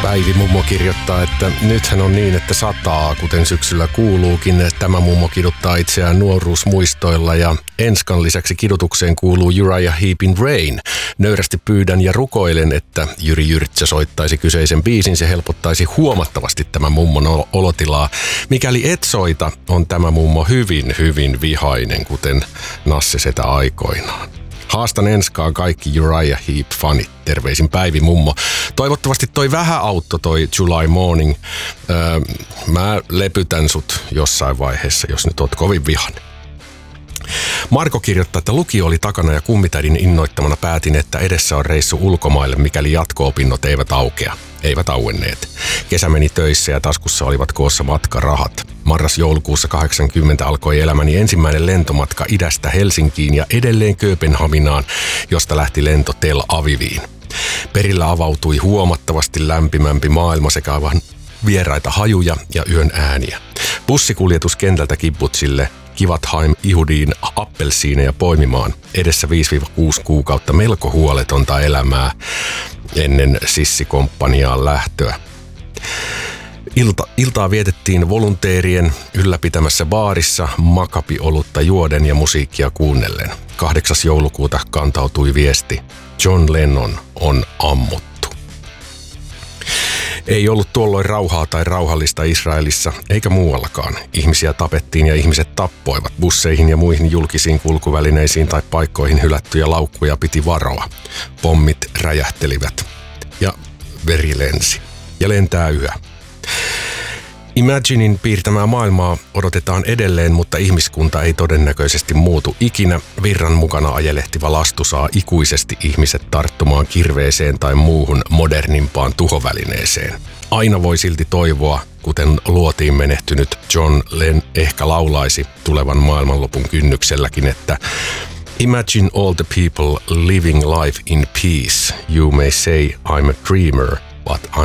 Päivi mummo kirjoittaa, että nythän on niin, että sataa, kuten syksyllä kuuluukin. Tämä mummo kiduttaa itseään nuoruusmuistoilla ja enskan lisäksi kidutukseen kuuluu Uriah Heepin Rain. Nöyrästi pyydän ja rukoilen, että Jyri Jyrtsä soittaisi kyseisen biisin. Se helpottaisi huomattavasti tämän mummon olotilaa. Mikäli et soita, on tämä mummo hyvin, hyvin vihainen, kuten Nasse Setä aikoinaan. Haastan enskaan kaikki Uriah Heep-fanit. Terveisin Päivi mummo. Toivottavasti toi vähän auttoi toi July Morning. Mä lepytän sut jossain vaiheessa, jos nyt oot kovin vihainen. Marko kirjoittaa, että lukio oli takana ja kummitädin innoittamana päätin, että edessä on reissu ulkomaille, mikäli jatko-opinnot eivät aukea. Eivät auenneet. Kesä meni töissä ja taskussa olivat koossa matkarahat. Marras-joulukuussa 80 alkoi elämäni ensimmäinen lentomatka idästä Helsinkiin ja edelleen Kööpenhaminaan, josta lähti lento Tel Aviviin. Perillä avautui huomattavasti lämpimämpi maailma sekä aivan vieraita hajuja ja yön ääniä. Bussikuljetus kentältä kibbutsille Kivatheim Ihudiin appelsiineja poimimaan. Edessä 5-6 kuukautta melko huoletonta elämää ennen sissikomppaniaan lähtöä. Iltaa vietettiin volunteerien ylläpitämässä baarissa makapiolutta juoden ja musiikkia kuunnellen. 8. joulukuuta kantautui viesti: John Lennon on ammuttu. Ei ollut tuolloin rauhaa tai rauhallista Israelissa eikä muuallakaan. Ihmisiä tapettiin ja ihmiset tappoivat. Busseihin ja muihin julkisiin kulkuvälineisiin tai paikkoihin hylättyjä laukkuja piti varoa. Pommit räjähtelivät ja veri lensi. Ja lentää yhä. Imaginein piirtämää maailmaa odotetaan edelleen, mutta ihmiskunta ei todennäköisesti muutu ikinä. Virran mukana ajelehtiva lastu saa ikuisesti ihmiset tarttumaan kirveeseen tai muuhun modernimpaan tuhovälineeseen. Aina voi silti toivoa, kuten luotiin menehtynyt John Lennon ehkä laulaisi tulevan maailmanlopun kynnykselläkin, että Imagine all the people living life in peace. You may say I'm a dreamer, but I'm